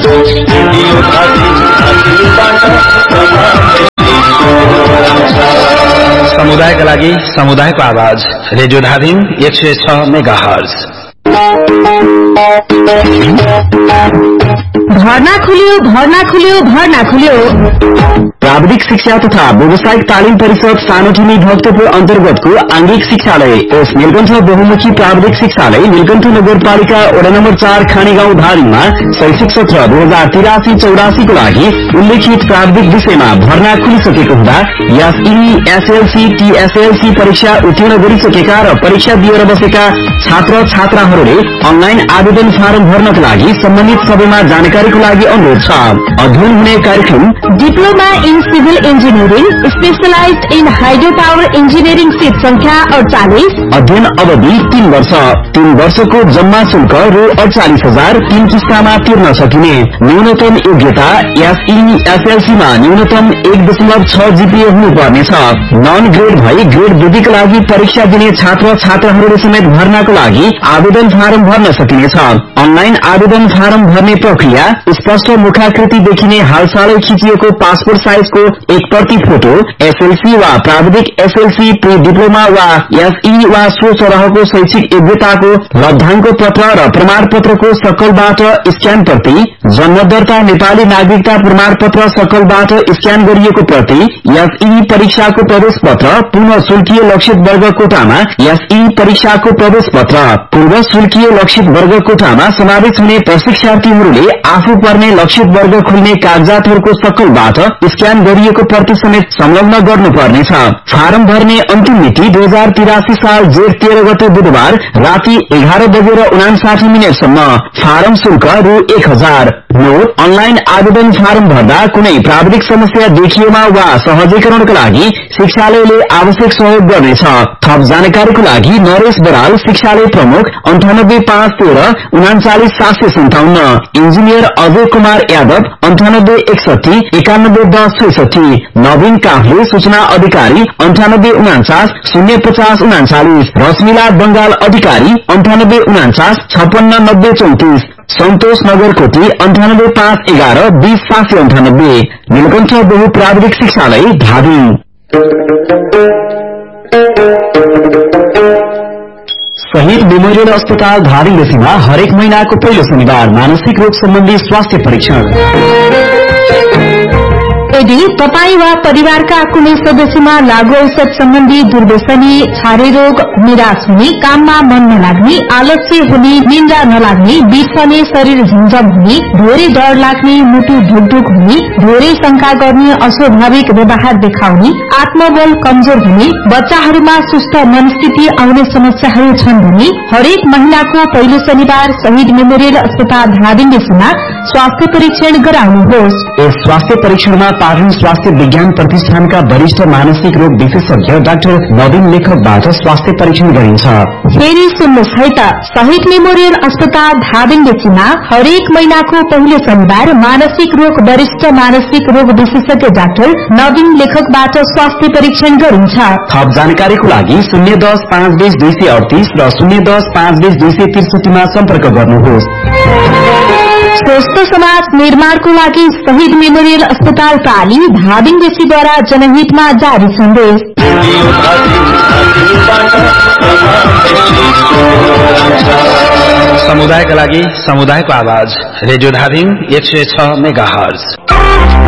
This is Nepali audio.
समुदायका लागि समुदायको आवाज रेडियो धादिङ 106 मेगाहर्ज। भर्ना खुल्यो। प्राविधिक शिक्षा तथा व्यावसायिक तालिम परिषद सानोठिनी भक्तपुर अन्तर्गतको आंगिक शिक्षालय एस नीलकण्ठ बहुमुखी प्राविधिक शिक्षालय नीलकण्ठ नगरपालिका वडा नम्बर 4 खानेगाउँ धादिङमा शैक्षिक सत्र 2083-84 को लागि उल्लेखित प्राविधिक विषयमा भर्ना खुलिसकेको हुँदा एसई, एसएलसी, टीएसएलसी परीक्षा उत्तीर्ण गरिसकेका र परीक्षा दिएर बसेका छात्र छात्राहरूले अनलाइन आवेदन फारम भर्नका लागि सम्बन्धित सबैमा जानकारीको लागि अनुरोध छ। अध्ययन हुने कार्यक्रम diploma in civil engineering, specialised in hydro power engineering seat संख्या 48। अध्ययन अवधि 3 वर्ष। 3 वर्षको जम्मा शुल्क रु 48,000 3 किस्तामा तिर्न सकिने। न्यूनतम योग्यता एसई, एसएलसी मा न्यूनतम 1.6 जीपीए हुनुपर्नेछ। नन ग्रेड भई ग्रेड वृद्धिका लागि परीक्षा दिने छात्र छात्राहरूले समेत भर्नाको लागि आवेदन फारम भर्न सकिनेछ। अनलाइन आवेदन फारम भर्ने प्रक्रिया स्पष्ट मुखाकृति देखिने हालसालै खिचिएको पासपोर्ट साइजको 1 प्रति फोटो, एसएलसी वा प्राविधिक एसएलसी, प्री डिप्लोमा वा एसई वा सो सरहको शैक्षिक योग्यताको लब्धाङ्क पत्र र प्रमाण पत्रको सकलबाट स्क्यान प्रति, जन्म दर्ता नेपाली नागरिकता प्रमाण पत्र सकलबाट स्क्यान गरिएको प्रति, एसई परीक्षाको प्रवेश पत्र, पूर्ण शुल्कीय लक्षित वर्ग कोटामा एसई परीक्षाको प्रवेश पत्र, पूर्व शुल्कीय लक्षित वर्ग कोटामा समावेश हुने प्रशिक्षार्थीहरूले आफू पर्ने लक्षित वर्ग खुल्ने कागजातहरूको सकलबाट स्क्यान गरिएको प्रति समेत संलग्न गर्नुपर्नेछ। फारम भर्ने अन्तिम मिति 2083 साल जेठ 13 गते बुधबार राति 11:59 सम्म। फारम शुल्क रु 1,000। नोट: अनलाइन आवेदन फारम भर्दा कुनै प्राविधिक समस्या देखिएमा वा सहजीकरणका लागि शिक्षालयले आवश्यक सहयोग गर्नेछ। थप जानकारीको लागि नरेश बराल, शिक्षालय प्रमुख, 985313 39757। इंजिनियर अजय कुमार यादव, 9861 911066। नवीन काफ्ले, सूचना अधिकारी, 9849 05039। रश्मिला बंगाल, अधिकारी, 9849 569034। सन्तोष नगरकोटी, 98511 20798। नीलकण्ठ बहु प्राविधिक शिक्षालय धादिङ। शहीद मेमोरियल अस्पताल धादिङमा हरेक महिनाको पहिलो शनिबार मानसिक रोग सम्बन्धी स्वास्थ्य परीक्षण। यदि तपाई वा परिवारका कुनै सदस्यमा लागू औषध सम्बन्धी दुर्व्यसनी, छारे रोग, निराश हुने, काममा मन नलाग्ने, आलस्य हुने, निन्द्रा नलाग्ने, बिर्सने, शरीर झुमझम हुने, धेरै डर लाग्ने, मुटु ढुकढुक हुने, धेरै शंका गर्ने, अस्वाभाविक व्यवहार देखाउने, आत्मबल कमजोर हुने, बच्चाहरूमा सुस्त मनस्थिति आउने समस्याहरू छन् भने हरेक महिनाको पहिलो शनिबार शहीद मेमोरियल अस्पताल धादिङमा स्वास्थ्य परीक्षण गराउनुहोस्। यस स्वास्थ्य परीक्षणमा पाटन स्वास्थ्य विज्ञान प्रतिष्ठानका वरिष्ठ मानसिक रोग विशेषज्ञ डाक्टर नवीन लेखकबाट स्वास्थ्य परीक्षण गरिन्छ। फेरि सुन्नुहोस् है त, शहीद मेमोरियल अस्पताल धादिङमा हरेक महिनाको पहिलो शनिबार मानसिक रोग वरिष्ठ मानसिक रोग विशेषज्ञ डाक्टर नवीन लेखकबाट स्वास्थ्य परीक्षण गरिन्छ। थप जानकारीको लागि 010 520 238 र 010 520 263 मा सम्पर्क गर्नुहोस्। स्वस्थ समाज निर्माणको लागि शहीद मेमोरियल अस्पताल पाली धादिङद्वारा जनहितमा जारी सन्देश। समुदायका लागि समुदायको आवाज रेडियो धादिङ 106 मेगाहर्ज।